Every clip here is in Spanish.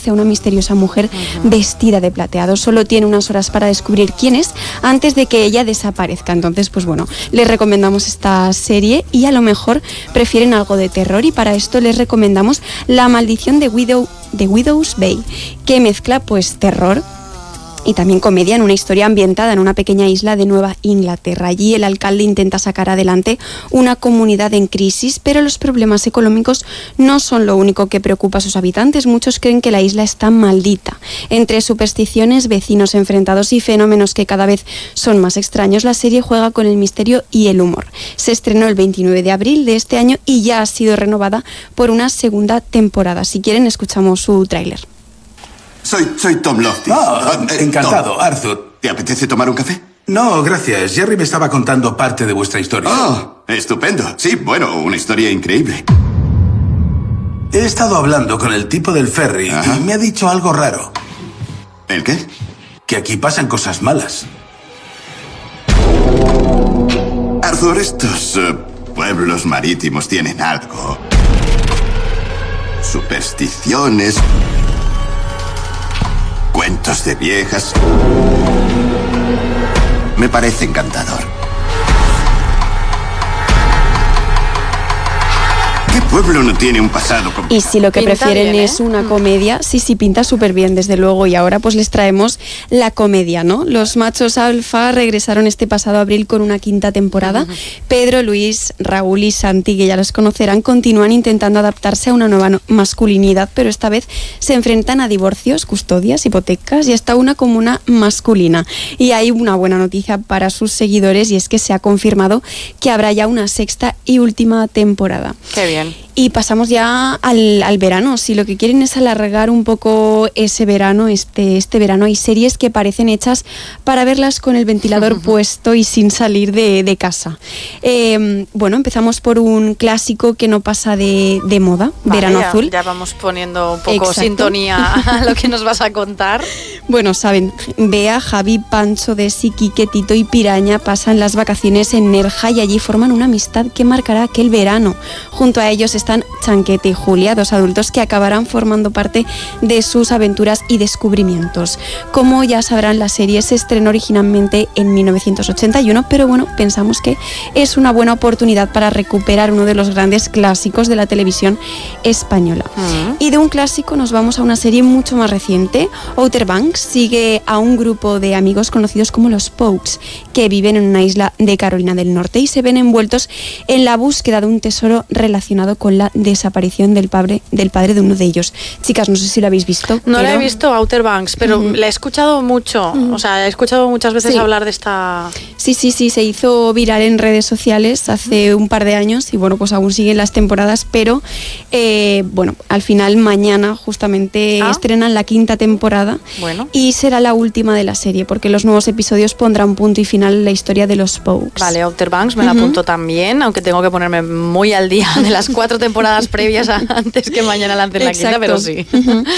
conoce a una misteriosa mujer vestida de plateado. Solo tiene unas horas para descubrir quién es antes de que ella desaparezca. Entonces, pues bueno, les recomendamos esta serie y a lo mejor prefieren algo de terror, y para esto les recomendamos La maldición de Widow's Bay, que mezcla pues terror y también comedia en una historia ambientada en una pequeña isla de Nueva Inglaterra. Allí el alcalde intenta sacar adelante una comunidad en crisis, pero los problemas económicos no son lo único que preocupa a sus habitantes. Muchos creen que la isla está maldita. Entre supersticiones, vecinos enfrentados y fenómenos que cada vez son más extraños, la serie juega con el misterio y el humor. Se estrenó el 29 de abril de este año y ya ha sido renovada por una segunda temporada. Si quieren, escuchamos su tráiler. Soy Tom Loftus. Encantado, Tom. Arthur. ¿Te apetece tomar un café? No, gracias. Jerry me estaba contando parte de vuestra historia. Oh, estupendo. Sí, bueno, una historia increíble. He estado hablando con el tipo del ferry y me ha dicho algo raro. ¿El qué? Que aquí pasan cosas malas. Arthur, estos pueblos marítimos tienen algo. Supersticiones, cuentos de viejas. Me parece encantador. ¿Qué pueblo no tiene un pasado complicado? Y si lo que Pinta prefieren bien, es una comedia, sí, pinta súper bien, desde luego. Y ahora pues les traemos la comedia, ¿no? Los machos alfa regresaron este pasado abril con una quinta temporada. Pedro, Luis, Raúl y Santi, que ya los conocerán, continúan intentando adaptarse a una nueva masculinidad, pero esta vez se enfrentan a divorcios, custodias, hipotecas y hasta una comuna masculina. Y hay una buena noticia para sus seguidores, y es que se ha confirmado que habrá ya una sexta y última temporada. Qué bien. Y pasamos ya al verano. Si lo que quieren es alargar un poco ese verano, este verano, hay series que parecen hechas para verlas con el ventilador puesto y sin salir de casa. Bueno, empezamos por un clásico que no pasa de moda, Vale, Verano Azul. Ya vamos poniendo un poco Exacto. sintonía a lo que nos vas a contar. Bueno, saben, Bea, Javi, Pancho, Desi, Quique, Tito y Piraña pasan las vacaciones en Nerja y allí forman una amistad que marcará aquel verano. Junto a ellos están Chanquete y Julia, dos adultos que acabarán formando parte de sus aventuras y descubrimientos. Como ya sabrán, la serie se estrenó originalmente en 1981, pero bueno, pensamos que es una buena oportunidad para recuperar uno de los grandes clásicos de la televisión española. Y de un clásico nos vamos a una serie mucho más reciente. Outer Banks sigue a un grupo de amigos conocidos como los Pokes, que viven en una isla de Carolina del Norte y se ven envueltos en la búsqueda de un tesoro relacionado con la desaparición del padre de uno de ellos. Chicas, no sé si lo habéis visto. No la he visto, Outer Banks, pero la he escuchado mucho. O sea, he escuchado muchas veces hablar de esta... Sí, se hizo viral en redes sociales hace un par de años y bueno, pues aún siguen las temporadas, pero bueno, al final mañana justamente estrenan la quinta temporada y será la última de la serie, porque los nuevos episodios pondrán punto y final en la historia de los Pokes. Vale, Outer Banks me la apunto también, aunque tengo que ponerme muy al día de las 4 temporadas previas antes que mañana lancen la quinta, pero sí.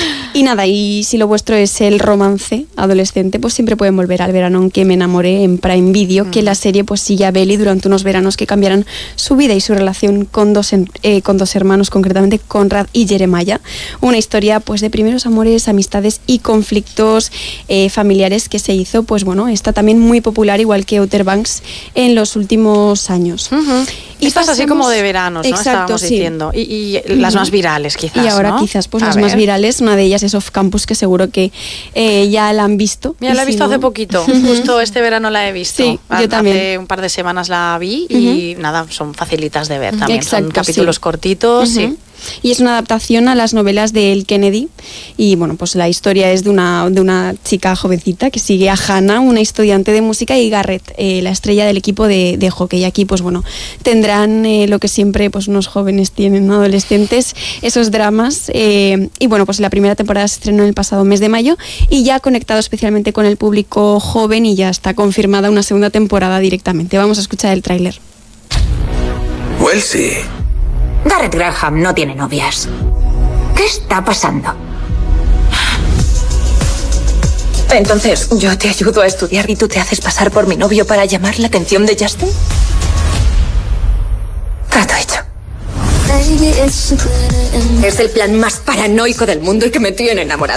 Y nada, y si lo vuestro es el romance adolescente, pues siempre pueden volver al Verano en que me enamoré en Prime Video, que la serie pues sigue a Belly durante unos veranos que cambiarán su vida y su relación con dos hermanos, concretamente Conrad y Jeremiah. Una historia pues de primeros amores, amistades y conflictos familiares que se hizo, pues bueno, está también muy popular, igual que Outer Banks, en los últimos años. Y estás así como de veranos, ¿no? Exacto, Estábamos diciendo. Y las más virales, quizás, y ahora ¿no? quizás pues las más virales, una de ellas es Off Campus, que seguro que ya la han visto. Mira, la he visto hace poquito, justo este verano la he visto. Sí, yo también. Hace un par de semanas la vi y nada, son facilitas de ver también. Exacto, son capítulos cortitos, sí. Y es una adaptación a las novelas de El Kennedy y bueno, pues la historia es de una chica jovencita que sigue a Hannah, una estudiante de música, y Garrett, la estrella del equipo de hockey. Aquí pues bueno, tendrán lo que siempre pues unos jóvenes tienen, ¿no? Adolescentes, esos dramas y bueno, pues la primera temporada se estrenó en el pasado mes de mayo y ya ha conectado especialmente con el público joven y ya está confirmada una segunda temporada directamente. Vamos a escuchar el tráiler. Wellesley. Garrett Graham no tiene novias. ¿Qué está pasando? Entonces, ¿yo te ayudo a estudiar y tú te haces pasar por mi novio para llamar la atención de Justin? Trato hecho. Es el plan más paranoico del mundo y que me tiene enamorada.